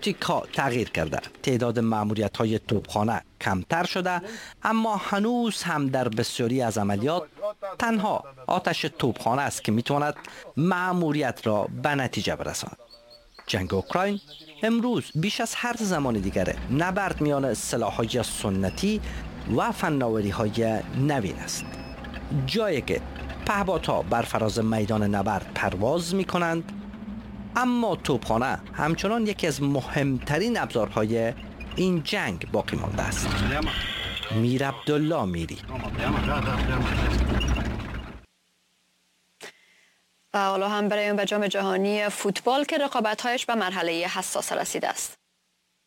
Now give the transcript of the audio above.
تاکتیک‌ها تغییر کرده، تعداد مأموریت‌های توپخانه کمتر شده، اما هنوز هم در بسیاری از عملیات تنها آتش توپخانه است که میتواند مأموریت را به نتیجه برساند. جنگ اوکراین امروز بیش از هر زمان دیگر نبرد میان سلاح‌های سنتی و فناوری‌های نوین است. جایی که پهپادها بر فراز میدان نبرد پرواز می‌کنند، اما توپخانه همچنان یکی از مهمترین ابزارهای این جنگ باقی مانده است. میر عبدالله میری. و حالا هم بریم به جام جهانی فوتبال که رقابت‌هایش به مرحله حساس رسیده است.